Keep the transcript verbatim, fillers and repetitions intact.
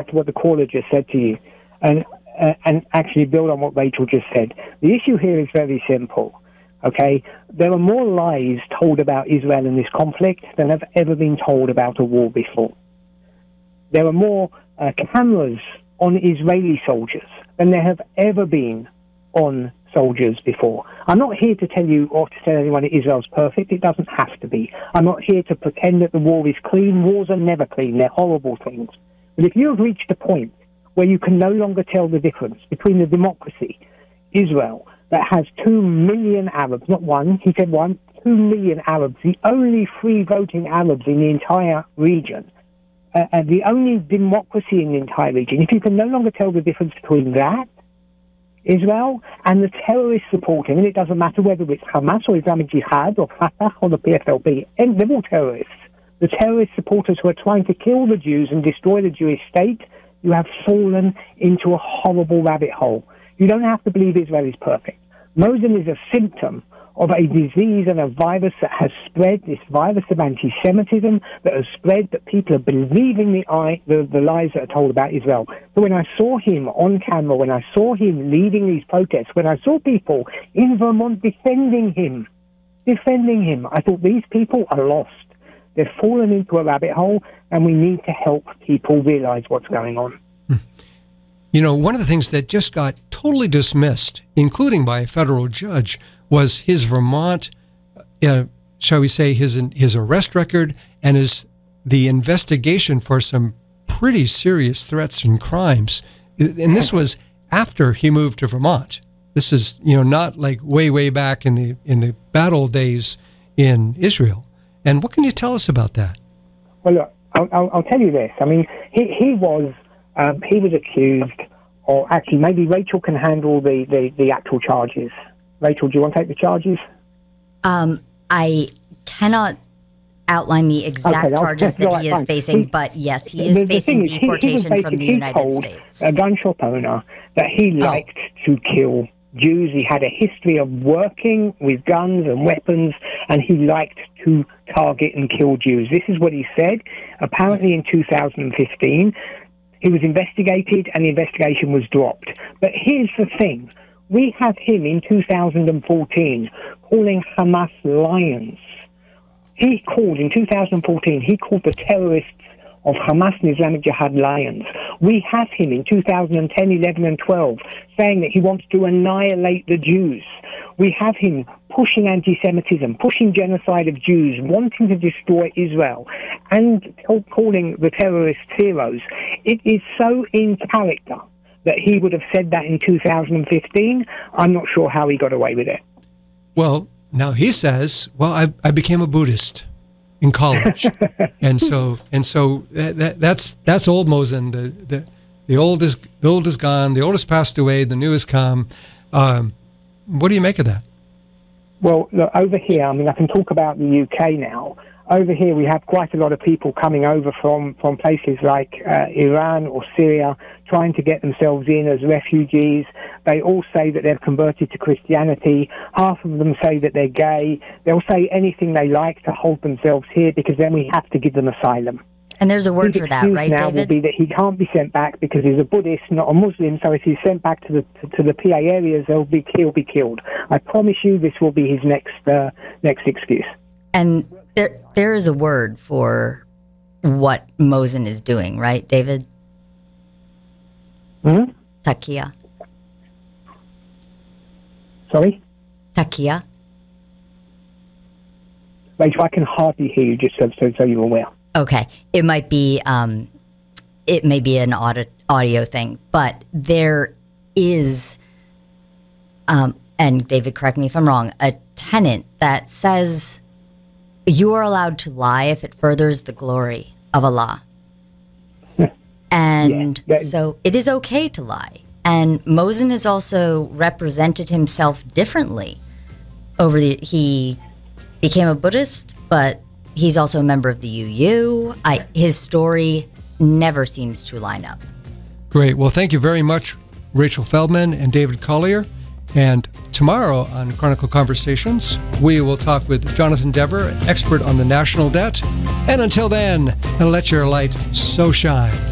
to what the caller just said to you, and uh, and actually build on what Rachel just said. The issue here is very simple, okay? There are more lies told about Israel in this conflict than have ever been told about a war before. There are more uh, cameras on Israeli soldiers than there have ever been on soldiers before. I'm not here to tell you or to tell anyone that Israel's perfect. It doesn't have to be. I'm not here to pretend that the war is clean. Wars are never clean. They're horrible things. But if you have reached a point where you can no longer tell the difference between the democracy, Israel, that has two million Arabs, not one, he said one, two million Arabs, the only free voting Arabs in the entire region, uh, and the only democracy in the entire region, if you can no longer tell the difference between that, Israel, and the terrorists supporting, and it doesn't matter whether it's Hamas or Islamic Jihad or Fatah or the P F L P, and they're all terrorists. The terrorist supporters who are trying to kill the Jews and destroy the Jewish state, you have fallen into a horrible rabbit hole. You don't have to believe Israel is perfect. Mosul is a symptom of a disease and a virus that has spread, this virus of anti-Semitism that has spread, that people are believing the, the, the lies that are told about Israel. So when I saw him on camera, when I saw him leading these protests, when I saw people in Vermont defending him, defending him, I thought these people are lost. They've fallen into a rabbit hole, and we need to help people realize what's going on. You know, one of the things that just got totally dismissed, including by a federal judge, was his Vermont, uh, shall we say, his his arrest record and his the investigation for some pretty serious threats and crimes. And this was after he moved to Vermont. This is, you know, not like way, way back in the in the battle days in Israel. And what can you tell us about that? Well, look, I'll, I'll, I'll tell you this. I mean, he, he was um, he was accused, or actually maybe Rachel can handle the, the, the actual charges. Rachel, do you want to take the charges? Um, I cannot outline the exact okay, charges that right, he is fine. facing, he, but yes, he is the, the facing is, deportation he, he from the United States. A gun shop owner that he liked oh. to kill Jews. He had a history of working with guns and weapons, and he liked to target and kill Jews. This is what he said. Apparently in two thousand fifteen, he was investigated and the investigation was dropped. But here's the thing. We have him in two thousand fourteen calling Hamas lions. He called, in two thousand fourteen, he called the terrorists of Hamas and Islamic Jihad lions. We have him in two thousand ten, eleven, and twelve saying that he wants to annihilate the Jews. We have him pushing anti-Semitism, pushing genocide of Jews, wanting to destroy Israel, and calling the terrorists heroes. It is so in character that he would have said that in two thousand fifteen. I'm not sure how he got away with it. Well, now he says, well, I, I became a Buddhist in college. and so and so that, that, that's that's old Mosin. The, the the old is the old is gone, the old has passed away, the new has come. Um, what do you make of that? Well, look, over here, I mean, I can talk about the U K now. Over here, we have quite a lot of people coming over from, from places like uh, Iran or Syria, trying to get themselves in as refugees. They all say that they've converted to Christianity. Half of them say that they're gay. They'll say anything they like to hold themselves here, because then we have to give them asylum. And there's a word His for that, right, now David? will be that he can't be sent back because he's a Buddhist, not a Muslim. So if he's sent back to the to, to the P A areas, they'll be he'll be killed. I promise you, this will be his next uh, next excuse. And there there is a word for what Mosin is doing, right, David? Hmm? Takia. Sorry? Takia. Rachel, I can hardly hear you, just so, so, so you're aware. Okay. It might be um, it may be an audio, audio thing, but there is, um, and David, correct me if I'm wrong, a tenet that says you are allowed to lie if it furthers the glory of Allah. And yeah, so it is okay to lie. And Mosin has also represented himself differently. Over the, he became a Buddhist, but he's also a member of the U U. I, his story never seems to line up. Great. Well, thank you very much, Rachel Feldman and David Collier. And tomorrow on Chronicle Conversations, we will talk with Jonathan Dever, expert on the national debt. And until then, let your light so shine